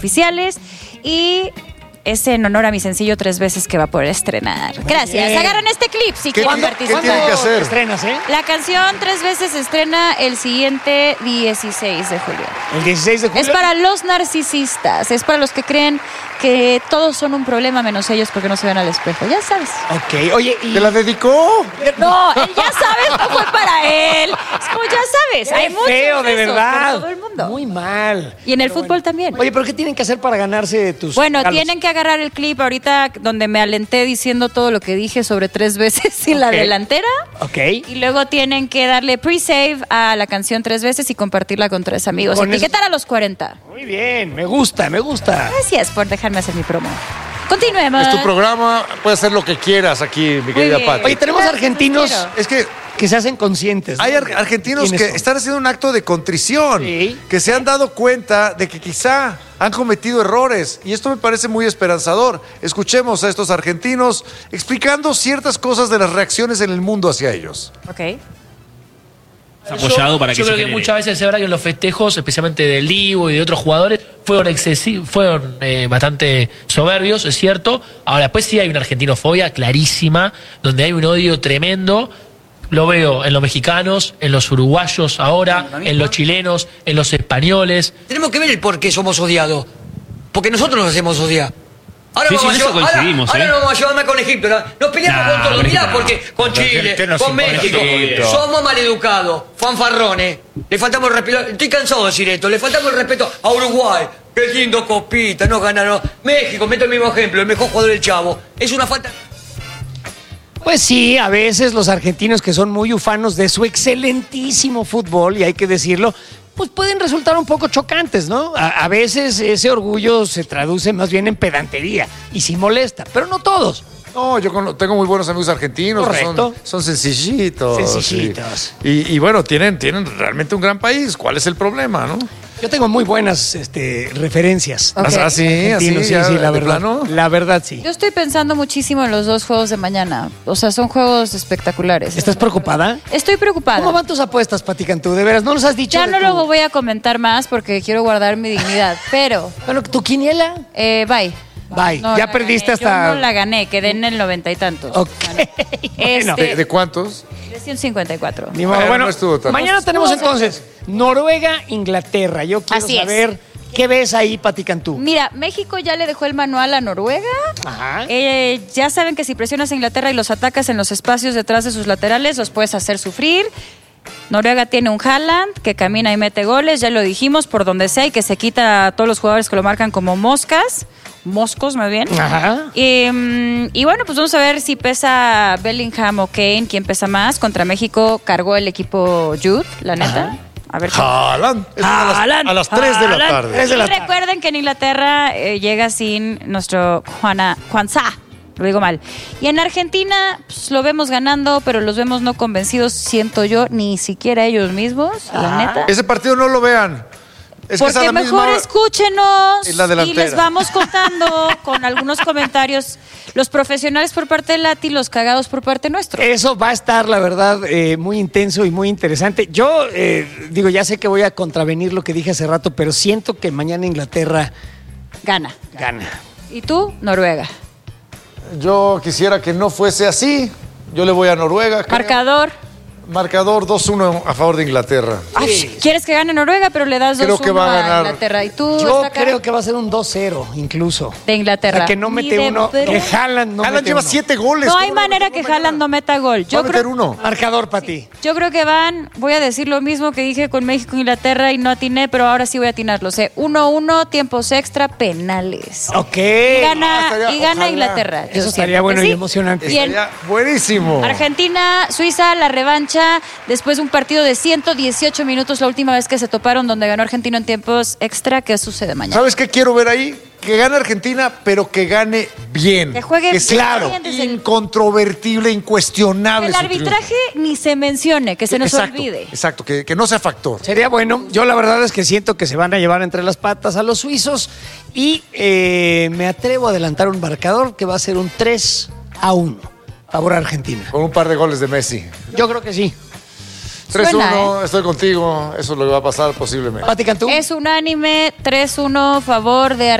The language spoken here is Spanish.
oficiales y es en honor a mi sencillo 3 veces que va a poder estrenar. Gracias. Agarran este clip si quieren participar. ¿Qué tienen que hacer? Estrenas, ¿eh? La canción 3 veces se estrena el siguiente 16 de julio. El 16 de julio. Es para los narcisistas, es para los que creen que todos son un problema menos ellos porque no se ven al espejo. Ya sabes. Ok, oye, ¿y ¿Te la dedicó? No, él ya sabes, no fue para él. Es como ya sabes, qué hay muchos feo, de esos verdad? por todo el mundo. Muy mal. Y en el Pero fútbol también. Oye, ¿pero qué tienen que hacer para ganarse tus Bueno, regalos? tienen que agarrar el clip ahorita donde me alenté diciendo todo lo que dije sobre 3 veces sin la Ok. delantera. Ok. Y luego tienen que darle pre-save a la canción 3 veces y compartirla con 3 amigos. Con Etiquetar a los 40. Muy bien, me gusta, me gusta. Gracias por dejarme hacer mi promo. Continuemos. Es tu programa, puedes hacer lo que quieras aquí, mi querida bien. Pati. Oye, tenemos Gracias, argentinos quiero. Es que que se hacen conscientes, ¿no? hay argentinos ¿Quiénes que son? están haciendo un acto de contrición, Sí. que se han dado cuenta de que quizá han cometido errores y esto me parece muy esperanzador. Escuchemos a estos argentinos explicando ciertas cosas de las reacciones en el mundo hacia ellos. Ok. Apoyado para que yo se creo que genere. muchas veces es verdad que en los festejos, especialmente del Divo y de otros jugadores, fueron bastante soberbios, es cierto. Ahora, después sí hay una argentinofobia clarísima, donde hay un odio tremendo. Lo veo en los mexicanos, en los uruguayos ahora, en los chilenos, en los españoles. Tenemos que ver el por qué somos odiados. Porque nosotros nos hacemos odiar. Ahora Sí, vamos sí, a en eso llevar- coincidimos, ahora ¿eh? nos vamos a llevar mal con Egipto. Nos peleamos Nah, con todo. con Mirá, Egipto no. porque con Chile, ¿Qué nos con importa México, Egipto? somos maleducados, fanfarrones. Le faltamos el respeto. Estoy cansado de decir esto. Le faltamos el respeto a Uruguay. Qué lindo copita, nos ganaron. México, meto el mismo ejemplo, el mejor jugador del Chavo. Es una falta. Pues sí, a veces los argentinos que son muy ufanos de su excelentísimo fútbol, y hay que decirlo, pues pueden resultar un poco chocantes, ¿no? A veces ese orgullo se traduce más bien en pedantería y sí molesta, pero no todos. No, yo tengo muy buenos amigos argentinos. que Correcto. Son sencillitos. Sencillitos. Y bueno, tienen realmente un gran país. ¿Cuál es el problema, no? Yo tengo muy buenas referencias. Ok. Así, Argentinos, ya, sí, la de verdad. plano. La verdad, sí. Yo estoy pensando muchísimo en los 2 juegos de mañana. O sea, son juegos espectaculares. ¿Estás preocupada? Estoy preocupada. ¿Cómo van tus apuestas, Pati Cantú? De veras, no nos has dicho. Ya de no tu- lo voy a comentar más porque quiero guardar mi dignidad. Pero, Bueno, ¿tu quiniela? Bye. Bye. No Ya la perdiste gané. hasta... Yo no la gané, quedé en el 90 y tantos. Ok. Bueno. ¿De cuántos? De 154. Ni modo. Bueno, Bueno, no estuvo tan- mañana tenemos entonces Noruega, Inglaterra. Yo quiero Así es. saber qué ves ahí, Pati Cantú. Mira, México ya le dejó el manual a Noruega. Ajá. Ya saben que si presionas a Inglaterra y los atacas en los espacios detrás de sus laterales, los puedes hacer sufrir. Noruega tiene un Haaland que camina y mete goles, ya lo dijimos, por donde sea, y que se quita a todos los jugadores que lo marcan como moscos más bien. Ajá. Y bueno, pues vamos a ver si pesa Bellingham o Kane, quién pesa más. Contra México cargó el equipo Jude, la neta. A ver. Haaland. Es a las 3 de la Haaland. tarde. 3 de la Y recuerden que en Inglaterra llega sin nuestro Juanza. Lo digo mal. Y en Argentina pues, lo vemos ganando, pero los vemos no convencidos, siento yo, ni siquiera ellos mismos, la neta. Ese partido no lo vean. Es que es a Porque la mejor misma... escúchenos en la y delantera. les vamos contando con algunos comentarios los profesionales por parte de Lati, los cagados por parte nuestro. Eso va a estar, la verdad, muy intenso y muy interesante. Yo digo, ya sé que voy a contravenir lo que dije hace rato, pero siento que mañana Inglaterra Gana. gana. ¿Y tú? Noruega. Yo quisiera que no fuese así. Yo le voy a Noruega. creo. Marcador. Marcador 2-1 a favor de Inglaterra. Ay, ¿quieres que gane Noruega? Pero le das 2-1 Creo que va a a ganar. Inglaterra. ¿Y tú? Yo Estaca? creo que va a ser un 2-0 incluso. De Inglaterra. O sea, que no Ni mete de uno, broma. que Haaland no Haaland mete lleva uno. 7 goles. No hay ¿Cómo manera meter que uno Haaland no meta gol. Va a meter uno. Marcador, Pati. Yo creo que voy a decir lo mismo que dije con México e Inglaterra y no atiné, pero ahora sí voy a atinarlo. 1-1, tiempos extra, penales. Ok. Y gana ojalá. Inglaterra. Eso Yo estaría siento que bueno y sí. emocionante. Y en Estaría buenísimo. Argentina, Suiza, la revancha después de un partido de 118 minutos, la última vez que se toparon, donde ganó Argentina en tiempos extra. ¿Qué sucede mañana? ¿Sabes qué quiero ver ahí? Que gane Argentina, pero que gane bien. Que juegue sea bien desde el- incontrovertible, incuestionable. El su arbitraje ni se mencione, que se nos Exacto, olvide. Exacto, que no sea factor. Sería bueno. Yo la verdad es que siento que se van a llevar entre las patas a los suizos y me atrevo a adelantar un marcador que va a ser un 3-1. Favor a Argentina. Con un par de goles de Messi. Yo creo que sí. 3-1, estoy contigo. Eso es lo que va a pasar posiblemente. Pati Cantú. Es unánime, 3-1 favor de